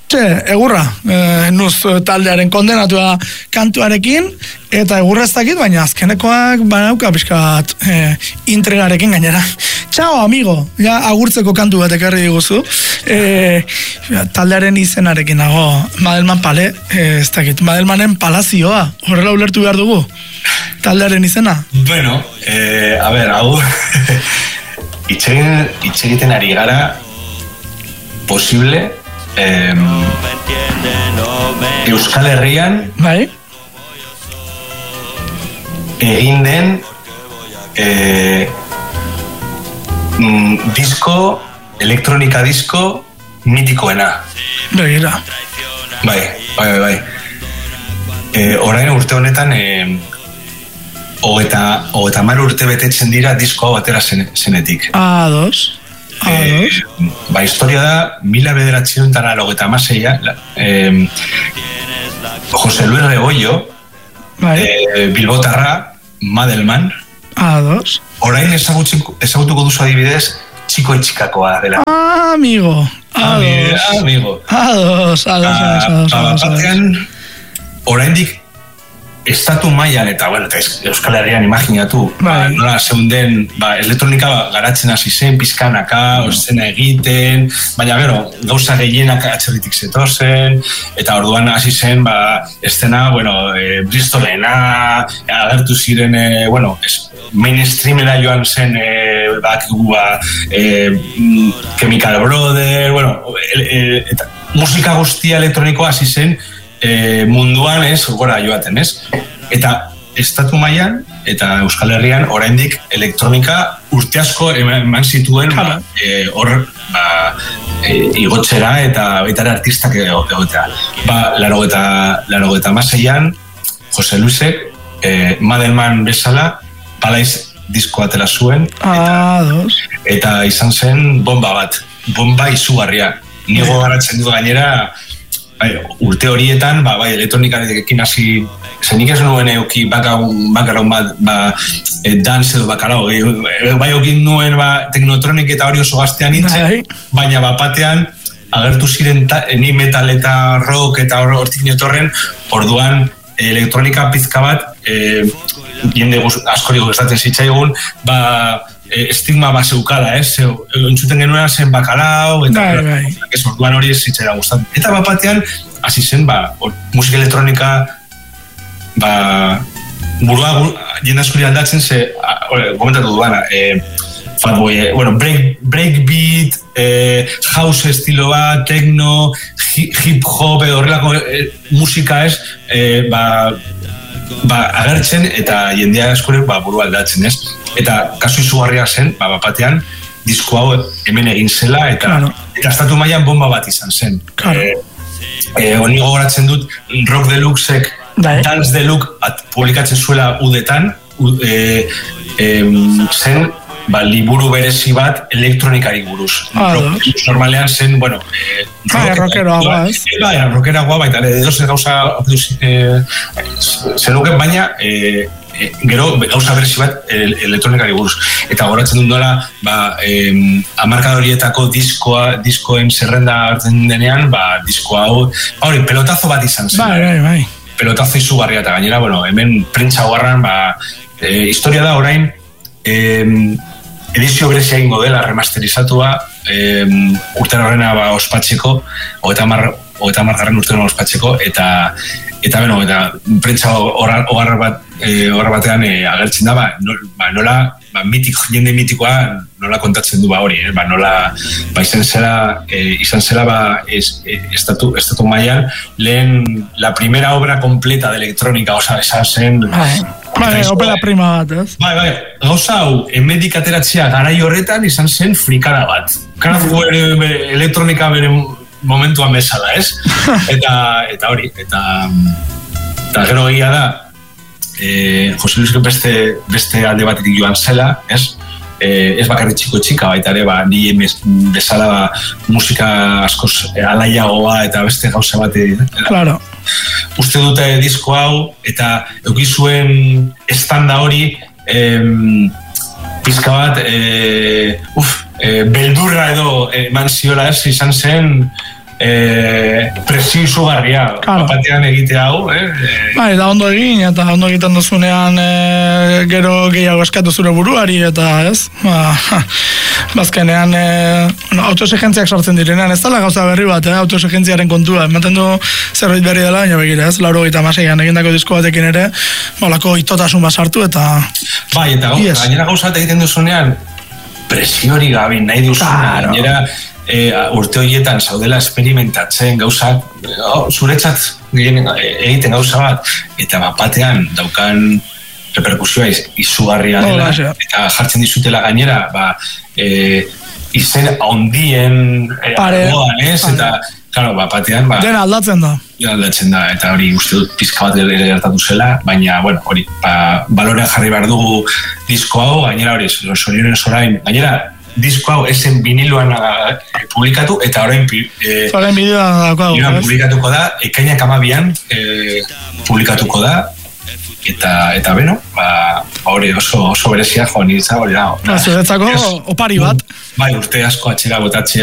egurra, nuz taldearen kondenatua kantuarekin, eta egurra ez dakit, baina azkenekoak banauka pixkat intregarekin gainera. Txao, amigo, ja agurtzeko kantu bat ekarri diguzu, taldearen izenarekin nago, Madelman Pale, ez dakit, Madelmanen Palazioa, horrela ulertu behar dugu, taldearen izena? Bueno, a ber, hau, itxegiten ari gara, posible, Euskal Herrian bai? Egin den elektronika disko mitikoena. Begira. Bai. Orain urte honetan 30 urte betetzen dira disko hau atera zenetik. Ados. Historia da 1996 Jose Luis Rebollo Bilbotarra Madelman Ados. Orain ezagutuko duzu adibidez Txiko Etxikakoa dela. Amigo. Ados. Batean oraindik estatu mailan eta Euskal Herrian imaginatu nola zeunden elektronika garatzen hasi zen pizkanaka, eszena egiten, baina gero gauza gehienak atzerritik zetozen eta orduan hasi zen eszena, Bristolena agertu ziren, mainstreamera joan zen Chemical Brothers, eta musika guztia elektronikoa hasi zen munduan gora joaten, Eta estatu mailan eta Euskal Herrian oraindik elektronika urte asko eman zituen igotzera eta baita artistak egotea. 86an Jose Luisek Madelman bezala Palaiz diskoa atera zuen eta izan zen bomba izugarria. Nigo garatzen dut gainera urte horietan, elektronikarekin hasi, zenik ez nuen euki bakarau dance edo bakarau, eukin nuen teknotronik eta hori oso gaztean nintzen, baina batean agertu ziren ni metal eta rock eta hortik netorren, orduan elektronika pizka bat, jende askori gustatzen zitzaigun, estigma zeukala, entzuten genuen zen bakarau, eta orduan hori ez zitzaira gustatzen. Eta batean, hasi zen, musika elektronika, burua jende askori aldatzen, komentatu duana, Fatboy, breakbeat, house estilo bat, techno, hip-hop, horrelako musika agertzen eta jendea askori burua aldatzen, Eta kasu izugarria zen, batean, disko hau hemen egin zela eta estatu mailan bomba bat izan zen. Honi gogoratzen dut, Rock Deluxek Dance Deluxe publikatzen zuela udetan, zen liburu berezi bat elektronikari buruz. Normalean zen, rockeroagoa baita, edozen gauza zenuken, baina gero gauza berezi bat elektronikari buruz. Eta goratzen dut dola, amarkadorietako diskoen zerrenda hartzen denean, disko hau, pelotazo bat izan zen. Pelotazo izugarria eta gainera, hemen prentsa guarran, historia da orain, edizio berezia egingo dela remasterizatua, urtera horrena ospatzeko, 30. urtera ospatzeko, eta prentsa horra batean agertzen da, nola jende mitikoa nola kontatzen du hori, nola izan zela estatu mailan lehen la primera obra completa de electrónica, esan zen opera prima bat, ez? Gauza hau, emedik ateratzea garai horretan izan zen frikara bat. Karazu elektronika bere momentuan bezala, ez? Eta hori, eta gero egia da, Jose Luisek beste alde batetik joan zela, ez? Ez bakarri txika baita ere, ni bezala musika askoz alaiagoa eta beste gauza bat. Claro. Uste dute disko hau, eta eukizuen estanda hori, pizka bat, beldurra edo eman ziola, ez izan zen, presio izugarria, batean egite hau, Bai, da ondo egin, eta ondo egiten duzunean gero gehiago eskatu zure buruari, eta ez? Bazkenean autoexigentziak sartzen direnean, ez dela gauza berri bat, autoexigentziaren kontua, ematen du zerbait berri dela, baina begira, ez? 86an egindako disko batekin ere, balako itotasun bat sartu, eta... Bai, eta gainera gauza bat egiten duzunean, presiori gabe nahi duzuna, gainera urte horietan zaudela experimentatzen gauzak, zuretzat egiten gauza bat, eta batean daukan reperkusioa izugarria dela, eta jartzen dizutela gainera, izen ondien argoan, ez? Eta, claro, batean... Dena aldatzen da. Aldatzen da, eta hori uste dut pizka bat gertatu zela, baina, bueno, hori, balorean jarri behar dugu disko hau, gainera hori, sorionen zorain, gainera, disko hau esen viniloan publikatu, eta orain publikatuko da, ekainak 12an publikatuko da, eta beno, hori oso berezia jo nintza, hori da. Zuretzako opari bat. Bai, urte asko atxera botatzea